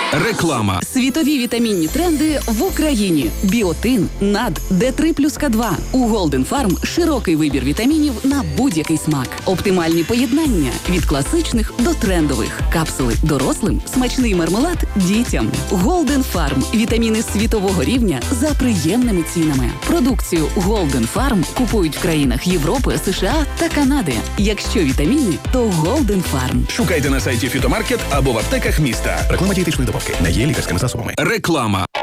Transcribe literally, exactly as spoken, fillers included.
Реклама. Світові вітамінні тренди в Україні. Біотин, НАД, Д три плюс К два. У Golden Farm широкий вибір вітамінів на будь-який смак. Оптимальні поєднання від класичних до трендових. Капсули дорослим, смачний мармелад дітям. Golden Farm. Вітаміни світового рівня за приємними цінами. Продукцію Golden Farm купують в країнах Європи, США та Канади. Якщо вітаміни, то Golden Farm. Шукайте на сайті Фітомаркет або в аптеках міста. Реклама дієтичної добавки. Не є лікарськими засобами. Реклама.